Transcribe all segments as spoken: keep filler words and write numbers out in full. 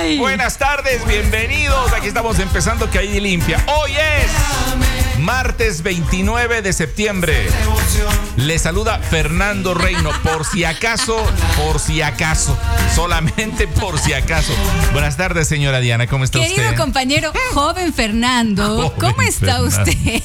Ay. Buenas tardes, bienvenidos. Aquí estamos empezando Caída Limpia. Hoy es martes veintinueve de septiembre. Le saluda Fernando Reino. Por si acaso, por si acaso, solamente por si acaso. Buenas tardes, señora Diana. ¿Cómo está Querido usted? Querido compañero, joven Fernando, Joven ¿cómo está Fernando. usted?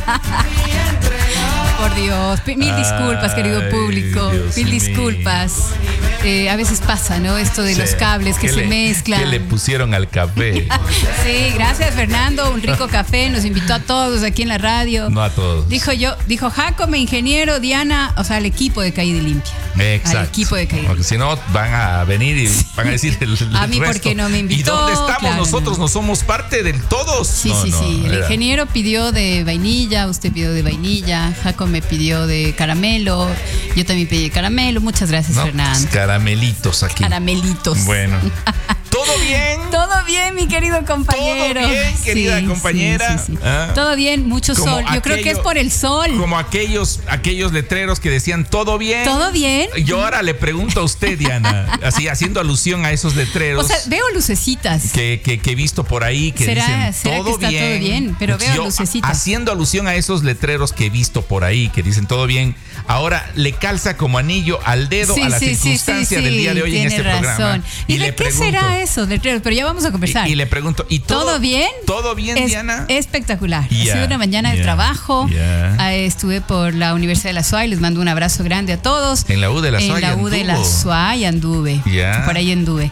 Por Dios, mil disculpas, querido Ay, público, Dios mil mío. disculpas. Eh, a veces pasa, ¿no? Esto de Sí. los cables que ¿Qué se le- mezclan. ¿Qué le pusieron al café? Sí, gracias Fernando, un rico café, nos invitó a todos aquí en la radio. No a todos. Dijo yo, dijo Jacome, ingeniero, Diana, o sea, al equipo de Caída Limpia. Exacto. Al equipo de Caída Porque si no, van a venir y van a decir el, el A mí, resto. porque no me invitó, ¿Y dónde estamos claro, nosotros? no. ¿No somos parte del todos? Sí, No, sí, no, sí. El era- ingeniero pidió de vainilla, usted pidió de vainilla, Jaco me pidió de caramelo, yo también pedí de caramelo. Muchas gracias, no, Fernando. pues, caramelitos aquí. Caramelitos. Bueno. ¿Todo bien? Todo bien, mi querido compañero. ¿Todo bien, querida Sí, compañera? sí, sí, sí. Ah. Todo bien, mucho Como sol. Yo creo que aquello- es por el sol. Como aquellos, aquellos letreros que decían ¿todo bien? ¿Todo bien? Yo ahora le pregunto a usted, Diana, así haciendo alusión a esos letreros. O sea, veo lucecitas. Que, que, que he visto por ahí que ¿Será- dicen será todo que está bien. todo bien? Pero veo Yo, lucecitas. haciendo alusión a esos letreros que he visto por ahí que dicen todo bien, ahora le calza como anillo al dedo Sí, a la sí, sí, circunstancia sí, del día de hoy en tiene este razón. programa. ¿Y, de le qué pregunto- será eso, letreros? Pero ya vamos a conversar. Y, y le pregunto, ¿y todo, ¿Todo bien? ¿Todo bien, Es Diana? espectacular. Ya, Ha sido una mañana de ya, trabajo. ya. Ah, estuve por la Universidad de la S U A Y. Les mando un abrazo grande a todos. En la U de la S U A Y En la U de la anduvo. S U A Y anduve. Ya. Por ahí anduve.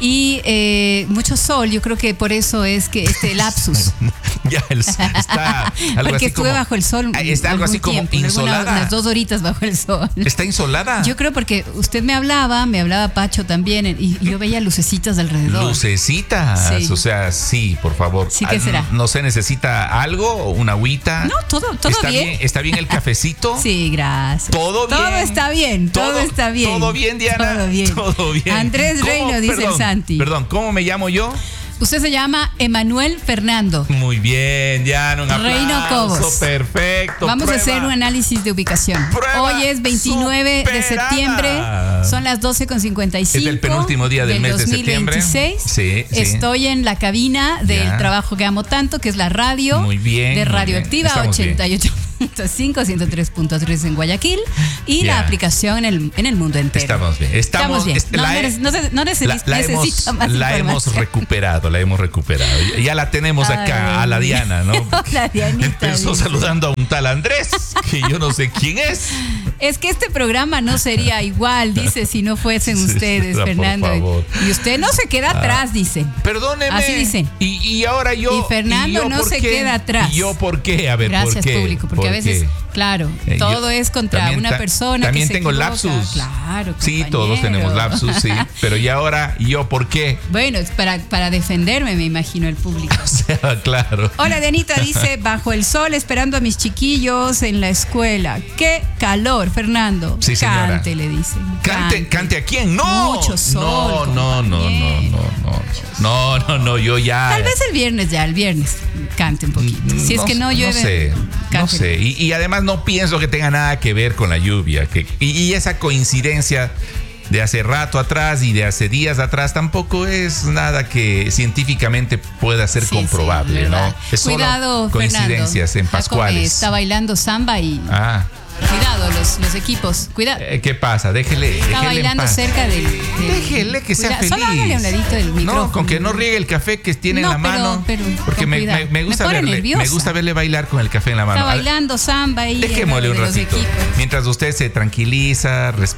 Y eh, mucho sol. Yo creo que por eso es que este lapsus. Ya, el- está algo Porque así estuve como- bajo el sol. Ah, está algo algún así como tiempo, alguna- insolada. Unas dos horitas bajo el sol. ¿Está insolada? Yo creo porque usted me hablaba, me hablaba Pacho también, y, y yo veía lucecitas alrededor. Lucecitas, Sí. o sea, sí, por favor. Sí, ¿qué Ah, será? No se necesita algo, una agüita. No, todo, todo ¿Está bien. ¿Está bien el cafecito? Sí, gracias. Todo bien. Todo está bien, todo, Todo- está bien. todo bien, Diana. Todo bien. Todo bien. Andrés ¿Cómo? Reino, dice Perdón, el Santi. Perdón, ¿cómo me llamo yo? Usted se llama Emanuel Fernando. Muy bien, Diana, un aplauso. Reino Cobos. Perfecto. Vamos prueba. a hacer un análisis de ubicación. Prueba Hoy es veintinueve de superada. septiembre, son las doce con cincuenta y cinco. Es el penúltimo día del mes de septiembre. dos mil veintiséis. Sí, sí. Estoy en la cabina del Ya. trabajo que amo tanto, que es la radio. Muy bien, De muy Radioactiva bien. Estamos bien. ochenta y ocho punto cinco, ciento tres punto tres en Guayaquil y Ya. la aplicación en el, en el mundo entero. Estamos bien. Estamos, bien. es- No, la no, he- neces- no se- no la, necesi- la hemos, necesita más la hemos información. recuperado, la hemos recuperado. Ya, ya la tenemos acá, Ay, a la Diana, ¿no? la Dianita, Empezó dice. saludando a un tal Andrés, que yo no sé quién es. Es que este programa no sería igual, dice, si no fuesen Sí, ustedes, por Fernando. favor. Y usted no se queda atrás, dice. Perdóneme. Así dicen. Y, y ahora yo. Y Fernando yo no por se qué? queda atrás. ¿Y yo por qué? A ver, Gracias, ¿por qué? público, porque a ¿Por veces, qué? claro, Eh, yo todo es contra también una ta- persona También que se tengo equivoca. lapsus. Claro, Sí, compañero. todos tenemos lapsus, sí. Pero y ahora, ¿y yo por qué? Bueno, es para, para defenderme, me imagino, el público. O sea, claro. Hola, Dianita dice, bajo el sol esperando a mis chiquillos en la escuela. ¡Qué calor, Fernando! Sí, señora. Cante, le dicen. Cante, cante a quién? No. Mucho sol, No, no, no, no, compañero. no, no. No, no, no, yo ya. Tal vez el viernes ya, el viernes cante un poquito. Si es que no llueve. No sé, no cante. sé. Y, y además no pienso que tenga nada que ver con la lluvia. Que, y, y esa coincidencia de hace rato atrás y de hace días atrás tampoco es nada que científicamente pueda ser Sí, comprobable, sí, ¿no? verdad. Es solo Cuidado, coincidencias Fernando. en Jacob, eh, pascuales. Está bailando samba y Ah, cuidado los, los equipos. Cuidado. eh, ¿qué pasa? Déjele. Está déjele en bailando paz. cerca del. del- Déjele que sea Cuida- Solo hágale a un feliz. ladito del micrófono. No, con que no riegue el café que tiene No, en la pero- mano. pero porque con me, cuidado. me- me gusta Me pone verle, nerviosa. me gusta verle bailar con el café en la mano. Está bailando samba y. Dejémosle un ratito. Mientras usted se tranquiliza, res-